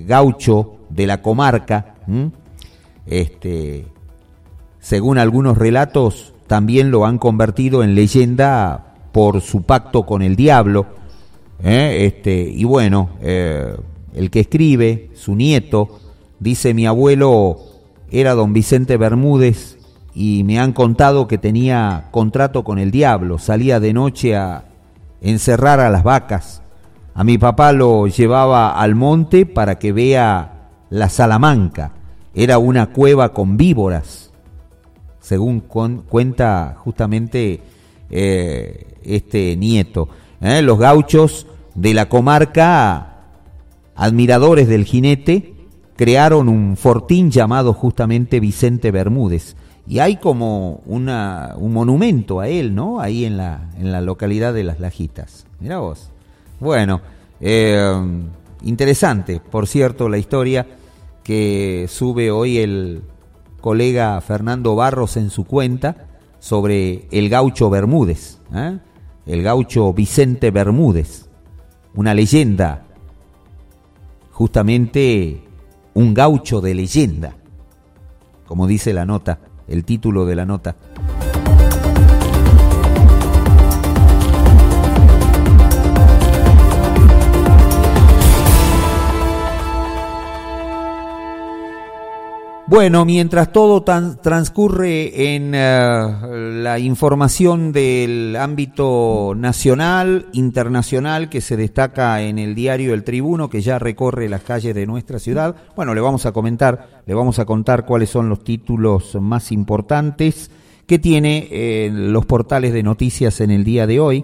gaucho de la comarca, según algunos relatos, también lo han convertido en leyenda por su pacto con el diablo. Y bueno, el que escribe, su nieto, dice: mi abuelo era don Vicente Bermúdez y me han contado que tenía contrato con el diablo, salía de noche a encerrar a las vacas. A mi papá lo llevaba al monte para que vea la Salamanca, era una cueva con víboras, según cuenta justamente este nieto. Los gauchos de la comarca, admiradores del jinete, crearon un fortín llamado justamente Vicente Bermúdez, y hay como un monumento a él, ¿no? Ahí en la localidad de Las Lajitas. Mirá vos. Bueno, interesante, por cierto, la historia que sube hoy el colega Fernando Barros en su cuenta sobre el gaucho Bermúdez, el gaucho Vicente Bermúdez, una leyenda, justamente un gaucho de leyenda, como dice la nota, el título de la nota. Bueno, mientras todo transcurre en la información del ámbito nacional, internacional, que se destaca en el diario El Tribuno, que ya recorre las calles de nuestra ciudad, bueno, le vamos a contar cuáles son los títulos más importantes que tiene los portales de noticias en el día de hoy.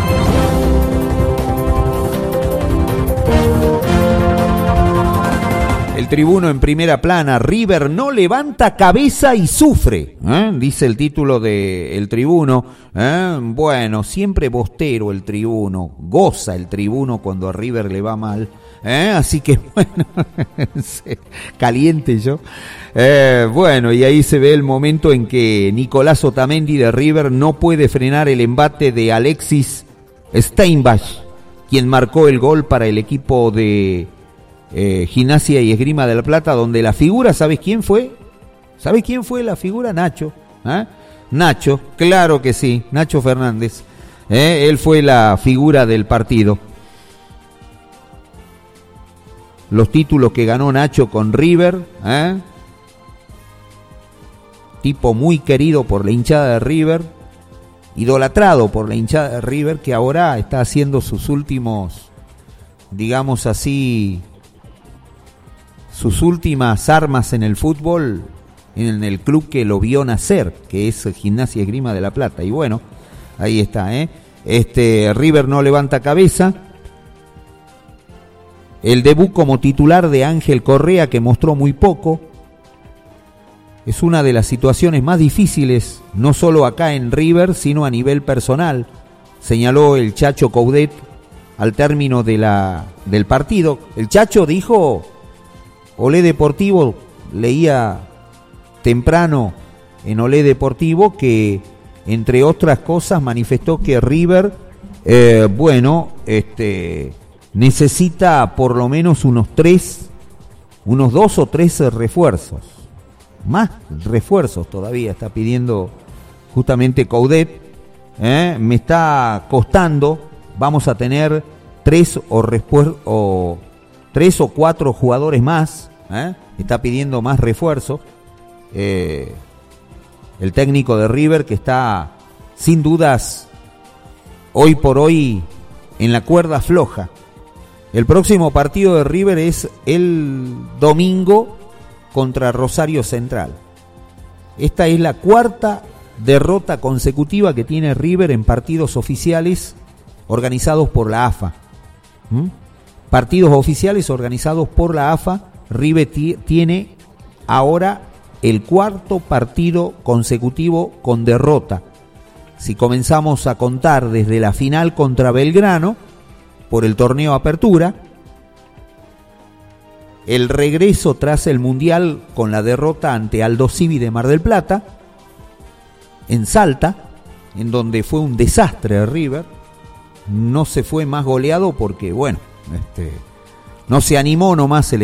El Tribuno en primera plana: River no levanta cabeza y sufre, dice el título de El Tribuno. Bueno, siempre bostero el Tribuno, goza el Tribuno cuando a River le va mal, así que bueno, caliente yo. Bueno, y ahí se ve el momento en que Nicolás Otamendi de River no puede frenar el embate de Alexis Steinbach, quien marcó el gol para el equipo de Gimnasia y Esgrima de La Plata, donde la figura, ¿sabes quién fue? ¿Sabes quién fue la figura? Nacho. Nacho, claro que sí, Nacho Fernández. Él fue la figura del partido. Los títulos que ganó Nacho con River, tipo muy querido por la hinchada de River, idolatrado por la hinchada de River, que ahora está haciendo sus últimos, digamos así, sus últimas armas en el fútbol, en el club que lo vio nacer, que es Gimnasia y Esgrima de La Plata. Y bueno, ahí está, River no levanta cabeza. El debut como titular de Ángel Correa, que mostró muy poco, es una de las situaciones más difíciles, no solo acá en River, sino a nivel personal, señaló el Chacho Coudet al término del partido. El Chacho dijo: Olé Deportivo, leía temprano en Olé Deportivo que, entre otras cosas, manifestó que River, necesita por lo menos unos 2 o 3 refuerzos. Más refuerzos todavía está pidiendo justamente Coudet. Me está costando, vamos a tener 3 o 4 jugadores más, está pidiendo más refuerzos. El técnico de River, que está sin dudas hoy por hoy en la cuerda floja. El próximo partido de River es el domingo contra Rosario Central. Esta es la 4ª derrota consecutiva que tiene River en partidos oficiales organizados por la AFA. Partidos oficiales organizados por la AFA, River tiene ahora el 4º partido consecutivo con derrota. Si comenzamos a contar desde la final contra Belgrano por el torneo Apertura, el regreso tras el Mundial con la derrota ante Aldo Civi de Mar del Plata, en Salta, en donde fue un desastre River, no se fue más goleado porque, bueno, no se animó nomás el